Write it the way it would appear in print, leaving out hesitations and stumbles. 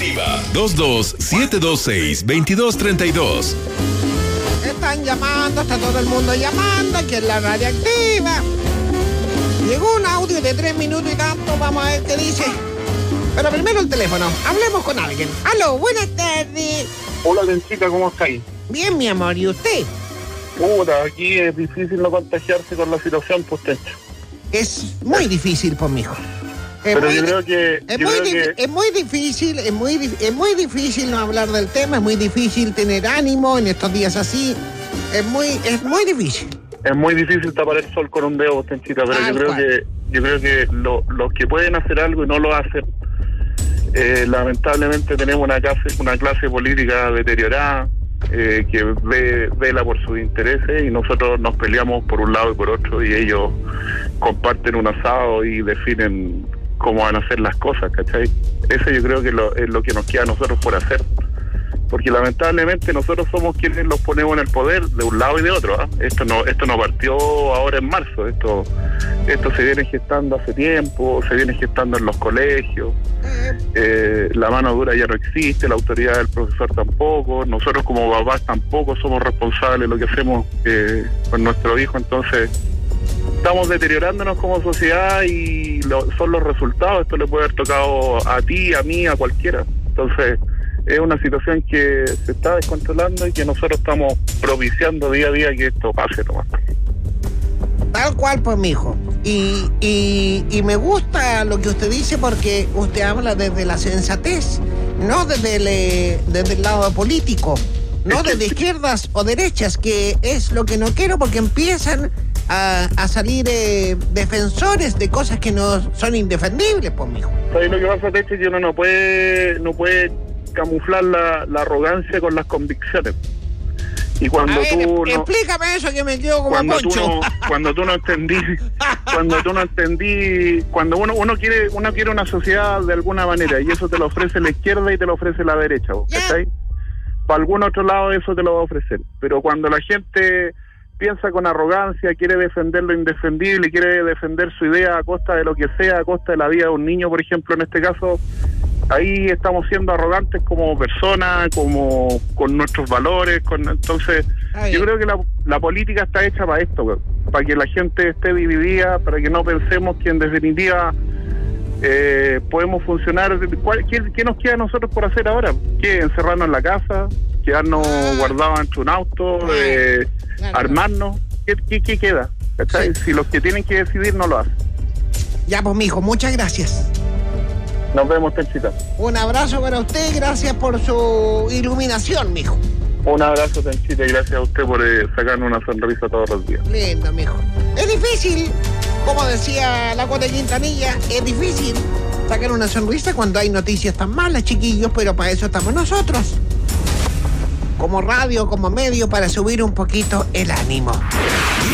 Activa 227262232. Están llamando, está todo el mundo llamando, aquí en la Radioactiva. Llegó un audio de 3 minutos y tanto, vamos a ver qué dice. Pero primero el teléfono, hablemos con alguien. Aló, buenas tardes. Hola, Tencita, ¿cómo estáis? Bien, mi amor, ¿y usted? Puta, aquí es difícil no contagiarse con la situación, pues, Tencho. Es muy difícil, pues, mijo. Pero yo creo que... Es muy difícil no hablar del tema, es muy difícil tener ánimo en estos días así. Es muy difícil. Es muy difícil tapar el sol con un dedo, Tenchita, pero yo creo que los que pueden hacer algo y no lo hacen, lamentablemente tenemos una clase política deteriorada, que vela por sus intereses, y nosotros nos peleamos por un lado y por otro, y ellos comparten un asado y definen cómo van a hacer las cosas, ¿cachai? Eso yo creo que es lo que nos queda a nosotros por hacer, porque lamentablemente nosotros somos quienes los ponemos en el poder de un lado y de otro, ¿eh? Esto no partió ahora en marzo, esto se viene gestando hace tiempo, se viene gestando en los colegios, la mano dura ya no existe, la autoridad del profesor tampoco, nosotros como papás tampoco somos responsables de lo que hacemos con nuestro hijo, entonces estamos deteriorándonos como sociedad y son los resultados. Esto le puede haber tocado a ti, a mí, a cualquiera. Entonces es una situación que se está descontrolando y que nosotros estamos propiciando día a día que esto pase nomás. Tal cual, pues, mijo. Y me gusta lo que usted dice, porque usted habla desde la sensatez, no desde el lado político, no desde izquierdas o derechas, que es lo que no quiero, porque empiezan a salir defensores de cosas que no son indefendibles, pues, mijo. ¿Sabes lo que pasa, Techo? Que uno no puede camuflar la arrogancia con las convicciones. Y cuando explícame eso, que me quedo como Poncho. Cuando uno quiere una sociedad de alguna manera, y eso te lo ofrece la izquierda y te lo ofrece la derecha, ¿cachai? Para algún otro lado eso te lo va a ofrecer. Pero cuando la gente piensa con arrogancia, quiere defender lo indefendible, quiere defender su idea a costa de lo que sea, a costa de la vida de un niño, por ejemplo, en este caso, ahí estamos siendo arrogantes como personas, como con nuestros valores, entonces yo creo que la política está hecha para esto, para que la gente esté dividida, para que no pensemos que en definitiva podemos funcionar. ¿Qué nos queda a nosotros por hacer ahora? ¿Qué? ¿Encerrarnos en la casa? ¿Quedarnos guardados entre un auto? ¿Armarnos? ¿Qué queda? ¿Cachai? Si los que tienen que decidir no lo hacen. Ya, pues, mijo, muchas gracias. Nos vemos, Tenchita. Un abrazo para usted, gracias por su iluminación, mijo. Un abrazo, Tenchita, y gracias a usted por sacarnos una sonrisa todos los días. Lindo, mijo. Es difícil, como decía la Cote Quintanilla, es difícil sacar una sonrisa cuando hay noticias tan malas, chiquillos, pero para eso estamos nosotros. Como radio, como medio, para subir un poquito el ánimo.